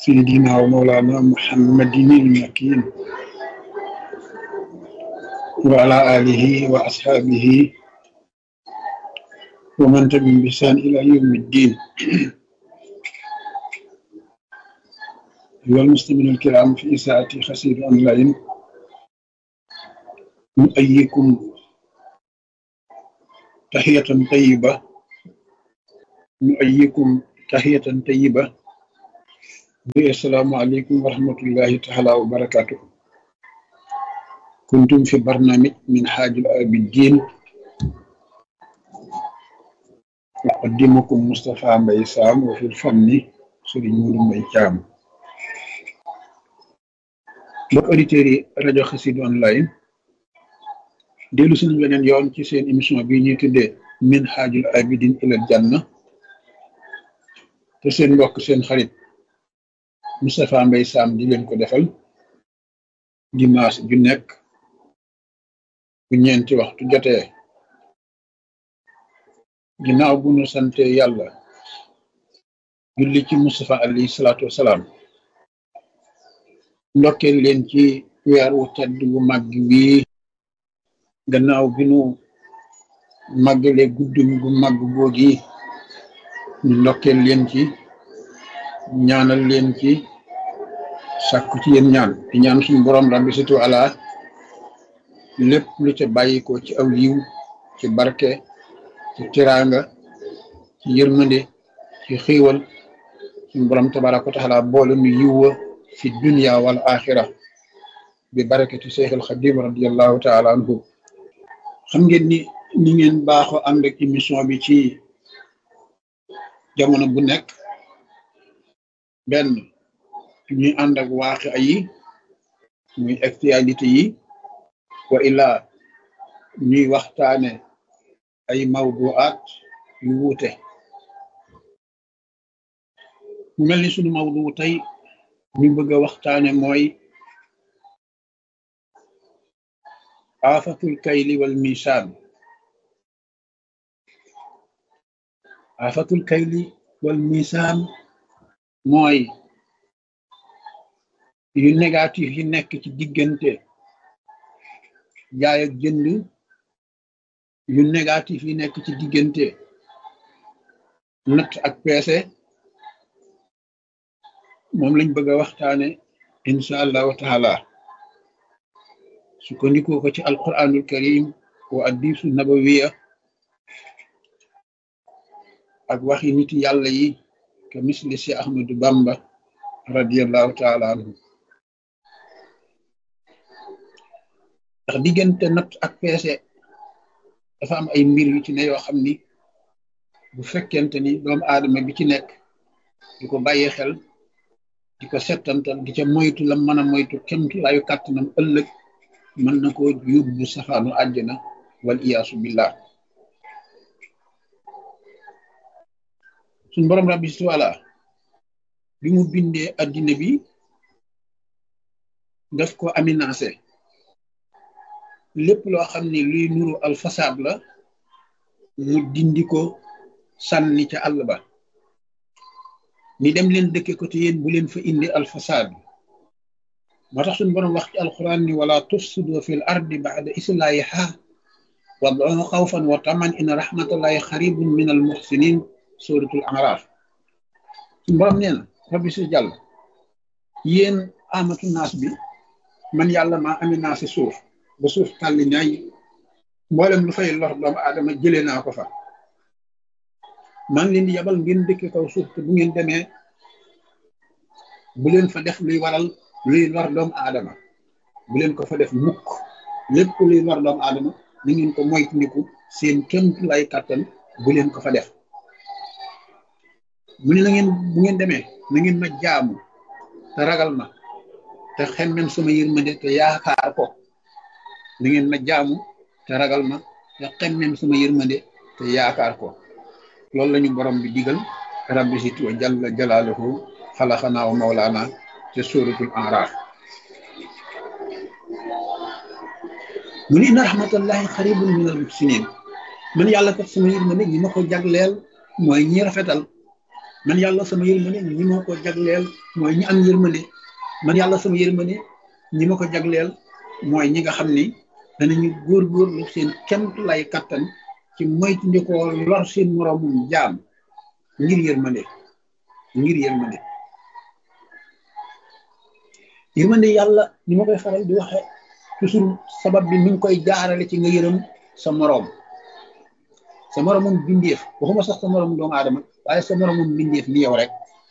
سيدنا ومولانا محمد المكين وعلى آله وأصحابه ومن تبعهم بإحسان إلى يوم الدين. أيها المسلمون الكرام، في ساعة قصيرة أونلاين نؤيكم تحية طيبة السلام عليكم ورحمة الله تعالى وبركاته. كنتم في برنامج من حاج العابدين، أقدمكم مصطفى مباي سام، وفي الفن سيرين مودou Mbaye Thiam. Mbokk auditeurs yi rajo Xassida online dellu suñu beneen yoon ci seen émission bi ñuy tuddee min haajul abidin ilal janna, te seen mbokk seen xarit Moustapha Mbaye Sam di leen ko defal dimanche ju nekk bu ñeenti waxtu jotee. ginnaaw bu nu sante yàlla julli ci Moustapha alayhi salaatu wasalaam, ndokkeel leen ci weer wu tedd bu màgg bii, gannaaw bi nu màggale guddum bu màgg googi ñu ndokkeel leen ci, ñaanal leen ci, sàkku ci yéen ñaan di ñaan suñu borom rabbi situ ala lépp lu ca bàyyikoo ci aw yiw, ci barke, ci tiraanga, ci yërmande, ci xiiwal, suñu borom tabaraka wa taala boole nu yiwwa fi dunya wal axira bi barakati Seexul Xadim radiallahu taala anhu. xam ngeen ni ngeen baaxoo ànd ak émission bi ci jamono bu nekk, benn ñuy ànd ak waaxi yi muy actualité yi, wa illaa ñuy waxtaane ay mawduaat yu wuute. mu mel ni sunu mawdu tey ñu bëgg a waxtaane mooy aafatul kayli wal misaan. aafatul kayli wal misaan mooy yu négatif yi nekk ci diggante jaay ak jënd, yu négatif yi nekk ci diggante natt ak peese. moom lañ bëgg a waxtaane insha allahu taala, sukkandikoo ko ci alquranul karim wa hadiisu nabawiya ak waxi niti yàlla yi ke misli si Ahmadu Bamba radiallahu taala anhu. ndax diggante natt ak peese dafa am ay mbir yu ci ne yoo xam ni bu fekkente ni doomu aadama bi ci nekk di ko bàyyi xel, di ko settantal, di ca moytu la mën a moytu kemti laayu kàttanam, ëllëg mën na koo yóbbu safaanu àjjana wal iyaasu billah. suñ borom rabbi si wàlla bi mu bindee addina bi daf ko aménagé, lépp loo xam ne luy nuru alfasaad la mu dindi ko sànni ca àll ba, ni dem leen dëkke ko te yéen bu leen fa indi alfasaad. moo tax suñu borom wax ci alquran ni wala tufsidu fil ardi ba'da islahiha wad'uhu xawfan wa taman inna rahmatallahi xaribun min al muhsinin, suratul A'raf. suñu borom nee na rabbi si jàll, yéen amatu naas bi, man yàlla maa aménagé suuf ba suuf tàlli ñaay, mboolem lu fay lor doomu aadama jëlee naa ko fa. maa ngi leen di yabal ngeen dëkk kaw suuf, te bu ngeen demee bu leen fa def luy waral luy lor doomu aadama, bu leen ko fa def mukk. lépp luy lor doomu aadama na ngeen ko moytandiku seen kémt lay kàttan, bu leen ko fa def. mu ne na ngeen bu ngeen demee na ngeen ma jaamu te ragal ma te xemmem sama yërmande te yaakaar ko. na ngeen ma jaamu te ragal ma te xemmem sama yërmande te yaakaar ko. loolu lañu borom bi digal rabbi situ wa jalla jalaaluhu xalaxanaa wa mawlaana te suratul A'raf. mu ni inna rahmatallahi xaribun minal muhsinin, man yàlla kat sama yërmande ñi ma ko jagleel mooy ñi rafetal. man yàlla sama yërmande ñi ma ko jagleel mooy ñi am yërmande man yàlla sama yërmande ñi ma ko jagleel mooy ñi nga xam ni danañu góorgóorlu seen kemt lay kattan ci moytu ndikoo lor seen moroomum jaam ngir yërmande ngir yërmande yërmande yàlla ni ma koy faral di waxe toujours sabab bi mi ngi koy jaarale ci nga yërëm sa moroom sa moroomum bindeef waxuma sax sa moroomum doomu aadama waaye sa moroomum bindeef ni yow rek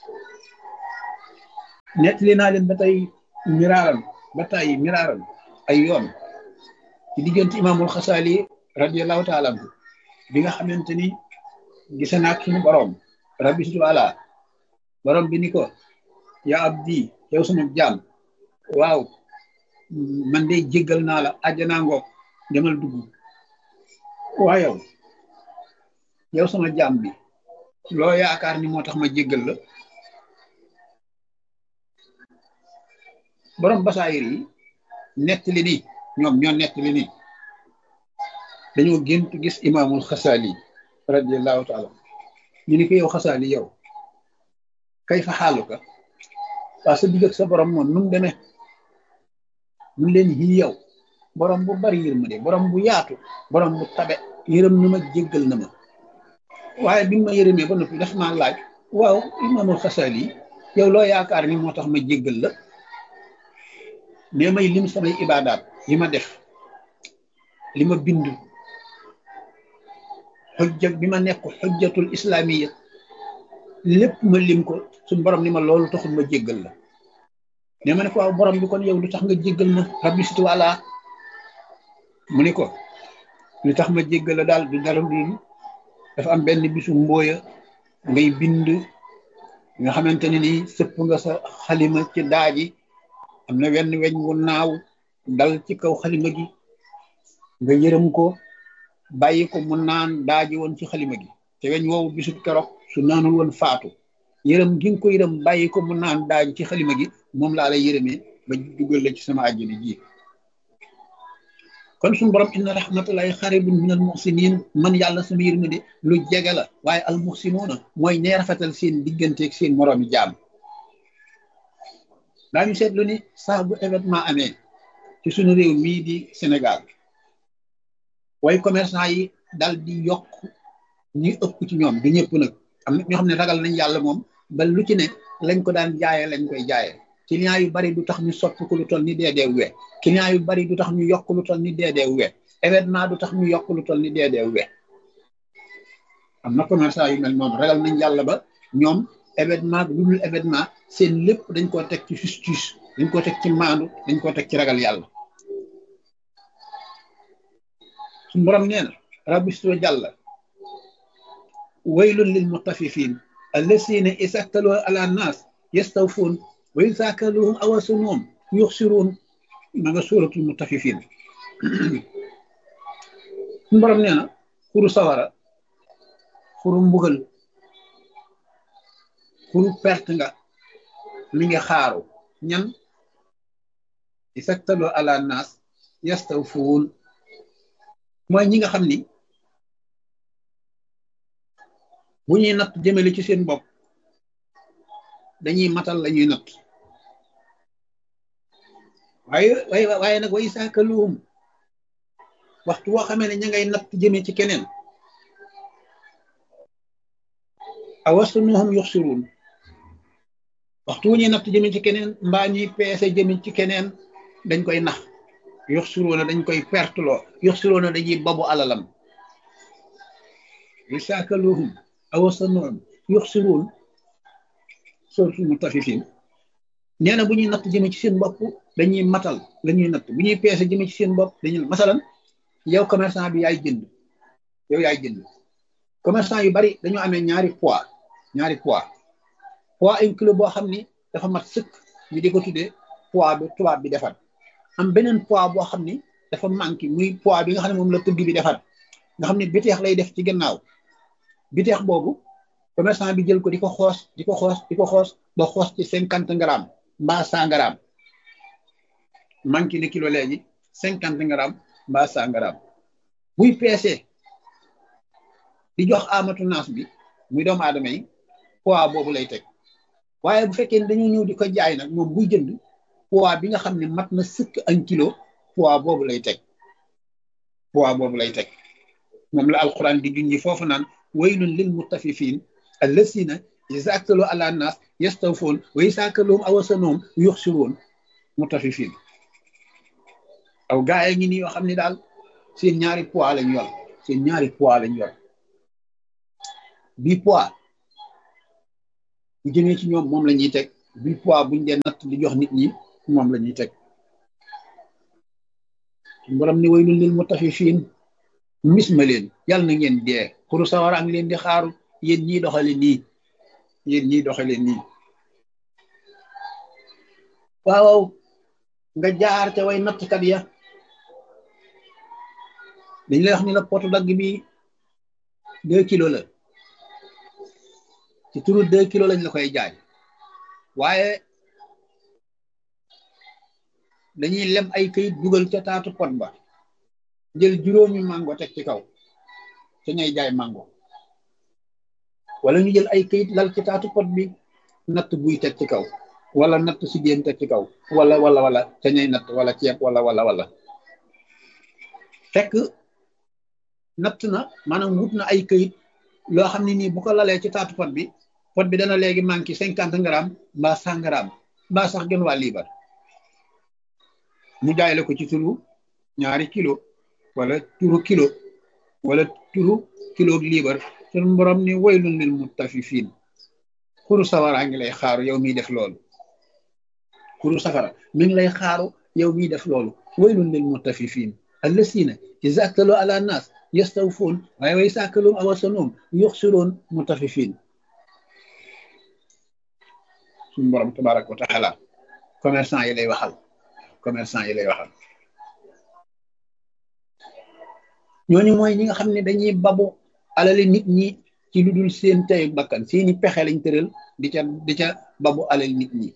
nettali naa leen ba tey miraaran ay yoon ci diggante imaamul xasaali radiallahu taala anhu bi nga xamante ni gise naag suñu boroom rabbi situ ala boroom bi ni ko yaa abdi yow sama jaam waaw man de jéggal naa la àjjanaa ngoog demal dugg waa yow sama jaam bi loo yaakaar ni moo tax ma jéggal la borom basaayir yi nettali ni ñoom ñoo nettali ni dañoo gént gis imaamul xasaali radiallahu taala ñu ni ko yow xasaali yow kay fa xaaluka waa sa digg ak sa borom moom nu mu demee mun leen yi yow borom bu bari yërmande borom bu yaatu borom bu tabe yërëm na ma jéggal na ma waaye bi ma yërëmee ba noppi daf maa laaj waaw imaamul xasaali yow loo yaakaar ni moo tax ma jéggal la mais may lim samay ibaadaat li ma def li ma bind xujja bi ma nekk xujjatul islaamiya lépp ma lim ko suñu borom ni ma loolu taxul ma jéggal la ne ma ne ko waaw borom bi kon yow lu tax nga jéggal ma rabbi situ ala mu ni ko lu tax ma jéggal la daal du dara du dafa am benn bisu mbooya ngay bind nga xamante ne nii sëpp nga sa xalima ci daaji am na wenn weñ wu naaw dal ci kaw xalima gi nga yërëm ko bàyyi ko mu naan daaji woon ci xalima gi te weñ woowu bisub keroog su naanul woon faatu yërëm gi nga ko yërëm bàyyi ko mu naan daaji ci xalima gi moom laa lay yërëmee ba dugal la ci sama àjjana ji kon suñu borom inna rahmatullahi xaribun minal muxsinin man yàlla sama yërmande lu jege la waaye al muxsinuuna mooy ñee rafetal seen digganteeg seen moroomi jaam daañu seetlu ni saa bu événement amee ci suñu réew mii di Sénégal way commerçant yi dal di yokk ñi ëpp ci ñoom du ñëpp nag am na ñoo xam ne ragal nañ yàlla moom ba lu ci ne lañ ko daan jaayee lañ koy jaayee client yu bari du tax ñu soppi ko lu toll ni deedeew we client yu bari du tax ñu yokk lu toll ni deedeew we événement du tax ñu yokk lu toll ni deedeew we am na commerçant yu mel noonu ragal nañ yàlla ba ñoom événement lu dul événement seen lépp dañ koo teg ci justice dañ koo teg ci maandu dañ koo teg ci ragal yàlla suñu borom nee na rabbi situ jàlla waylun lil mutaffifin allasina isaktaloo ala nas yastawfuun wa izaa kaluuhum aw wazanuhum yuxsiruun ma nga suuratul mutaffifin suñu borom nee na xuru sawara xuru mbugal xuru perte nga mi ngi xaaru ñan isaktaloo ala nas yastawfuun mooy ñi nga xam ni bu ñuy natt jëmale ci seen bopp dañuy matal la ñuy natt waaye nag way saakaluhum waxtu woo xamee ne ña ngay natt jëme ci keneen awasunuhum yuxsiruun waxtu wu ñuy natt jëme ci keneen mbaa ñuy peese jëme ci keneen dañ koy nax yuxsiruuna dañ koy perteloo yuxsiruuna dañuy babu alalam way saakaluhum awasanuhum yuxsiruun suratul mutaffifin nee na bu ñuy natt jëme ci seen bopp dañuy matal la ñuy natt bu ñuy peese jëme ci seen bopp dañuy masalan yow commerçant bi yaay jënd yow yaay jënd commerçant yu bari dañoo amee ñaari poids poids un kilo boo xam ni dafa mat sëkk ñu di ko tuddee poids bi tubaab bi defar am beneen poids boo xam ni dafa manqué muy poids bi nga xam ne moom la tëgg bi defar nga xam ne biteex lay def ci gannaaw biteex boobu commerçant bi jël ko di ko xoos ba xoos ci 50 grammes mbaa 100 grammes manqué ne kilo léegi 50 grammes mbaa 100 grammes buy peese di jox amatu naas bi muy doomu aadama yi poids boobu lay teg waaye bu fekkee ne dañoo ñëw di ko jaay nag moom buy jënd poids bi nga xam ne mat na sëkk un kilo poids boobu lay teg poids boobu lay teg moom la alquran di junji foofu naan waylun lil mutaffifin allasina iza aktalu ala nas yastawfoon wa iza kaluhum aw wazanuhum yuxsiroon mutaffifin aw gaay ngi ni yoo xam ne daal seen ñaari poids lañ yor seen ñaari poids lañ yor bii poids bu jëmee ci ñoom moom la ñuy teg bii poids buñ dee natt di jox nit ñi moom la ñuy teg borom ni waylun lil mutaffifin mis ma leen yàlla na ngeen dee xuru sawara a ngi leen di xaaru yéen ñii doxale nii yéen ñii doxale nii waaw nga jaar ca way nattkat ya dañ lay wax ni la potu dagg bi 2 kilos la ci turu 2 kilos lañ la koy jaay waaye dañuy lem ay këyit dugal ca taatu pot ba jël juróomi mango teg ci kaw ca ñay jaay mango wala ñu jël ay këyit lal ci taatu pot bi natt buy teg ci kaw wala natt si géen teg ci kaw wala ca ñay natt wala ceeb wala fekk natt na maanaam wut na ay këyit loo xam ne nii bu ko lalee ci taatu pot bi dana léegi manqué 50 grammes mbaa 100 grammes mbaa sax gën waa liibar mu jaay la ko ci turu ñaari kilo wala turu kilo wala turu kilo liibar sun borom ni waylun lil mutaffifin xuru safara ngi lay xaaru yow miy def loolu xuru safara mi ngi lay xaaru yow miy def loolu waylun lil mutaffifin allasina iza aktalu ala nas yastawfoon waaye wa iza kaluhum aw wazanuhum yuxsiroon mutaffifin sun borom tabaraka wa taala commerçant yi lay waxal ñooñu mooy ñi nga xam ne dañuy babu alali nit ñi ci lu dul seen tey bakkan seeni pexe lañ tëral di ca babu alali nit ñi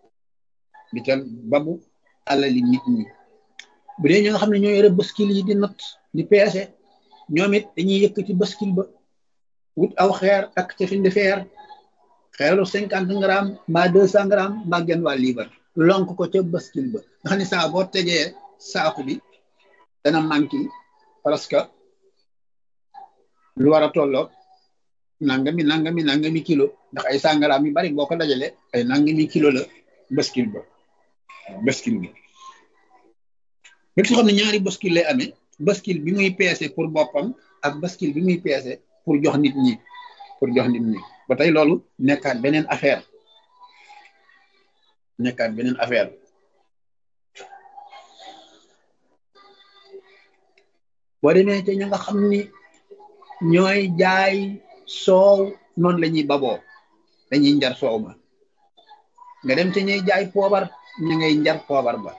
bu dee ñi nga xam ne ñoo yore baskil yi di natt di peese ñoom it dañuy yëkkati baskil ba wut aw xeer takk ca fi di feer xeeru 50 grammes mbaa 200 grammes mbaa genn waa liibar lonk ko ca baskil ba nga xam ne saa boo tegee saaku bi dana manqué parce que lu war a tolloo nangami kilo ndax ay 100 grammes yu bari boo ko dajale ay nangami kilo la baskil bi nga ci xam ne ñaari baskil lay amee baskil bi muy peese pour boppam ak baskil bi muy peese pour jox nit ñi ba tey loolu nekkaat beneen affaire boo demee te ña nga xam ni ñooy jaay soow noonu la ñuy baboo dañuy njar soow ma nga dem te ñuy jaay poobar ña ngay njar poobar ba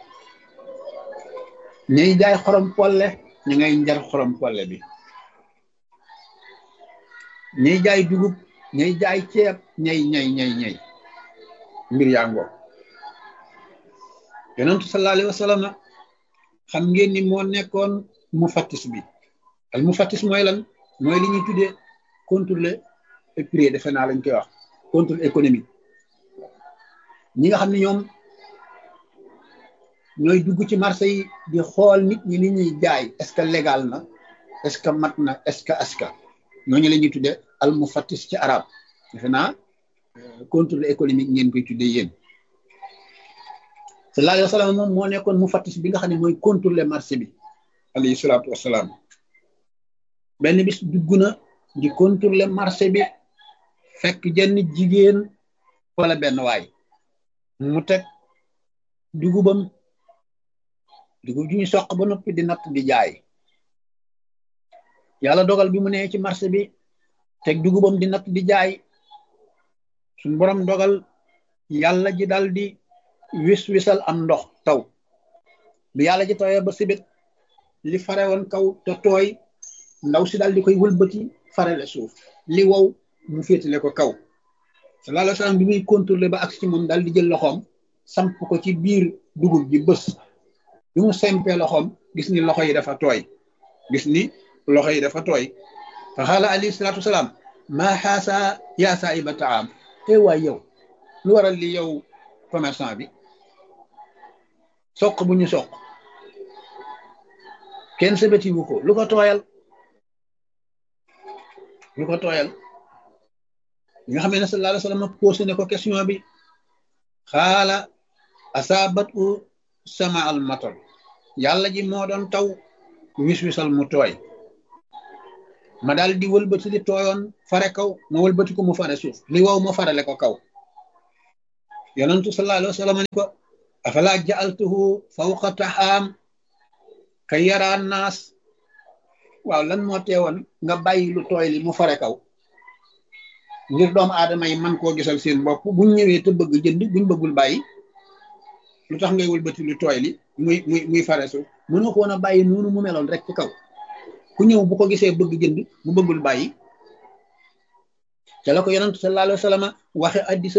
ñuy jaay xorom polle ña ngay njar xorom polle bi ñuy jaay dugub ñuy jaay ceeb ñay mbir yaa ngoo yonentu sallallahu alayhi wa sallam xam ngeen ni moo nekkoon mufattis bi al mufattis mooy lan mooy li ñuy tuddee contrôle prix defe naa lañ koy wax contrôle économique ñi nga xam ne ñoom ñooy dugg ci marché yi di xool nit ñi li ñuy jaay est-ce que légal na est-ce que mat na est-ce que ñooñu la ñuy tuddee al mufattis ci arab defe naa contrôle économique ngeen koy tuddee yéen sallallahu alayhi wa sallam moom moo nekkoon mufattis bi nga xam ne mooy contrôler marché bi alayhi salaatu wasalaam benn bis dugg na di contrôler marché bi fekk jenn jigéen wala benn waay mu teg dugub ju ñu soq ba noppi di natt di jaay yàlla dogal bi mu nee ci marché bi teg dugubam di natt di jaay suñ borom dogal yàlla ji dal di wisal am ndox taw bi yàlla ji tawee ba sibit li fare woon kaw te tooy ndaw si dal di koy wëlbati farale suuf li wow mu féetale ko kaw sallallahu alayhi wa sallam bi muy contrôler ba agsi ci moom dal di jël loxoom samp ko ci biir dugub ji bës bi mu sempee loxoom gis ni loxo yi dafa tooy fa xaala alayhi salaatu wasalaam maa xaasa yaa saahiba taam waay yow lu waral li yow commerçant bi soq bu ñu soq kenn sebetiwu ko lu ko tooyal lu ko tooyal li nga xam ne sallallahu alayhi wa sallam posé ne ko question bi xaala asaabat u sama al matar yàlla ji moo doon taw wis-wisal mu tooy ma daal di wëlbati li tooyoon fare kaw ma wëlbati ko mu fare suuf li wow ma farale ko kaw yonentu sallallahu alayhi wa sallam ni ko afala ja'altuhu fawqa taxaam kay yaraan naas waaw lan moo teewoon nga bàyyi lu tooy li mu fare kaw ngir doomu aadama yi man koo gisal seen bopp buñ ñëwee te bëgg jënd buñ bëggul bàyyi lu tax ngay wëlbati lu tooy li muy fare suuf mënoo ko woon a bàyyi noonu mu meloon rek ci kaw ku ñëw bu ko gisee bëgg jënd mu bëggul bàyyi te la ko yonent sallallahu alayhi wa sallam waxe addis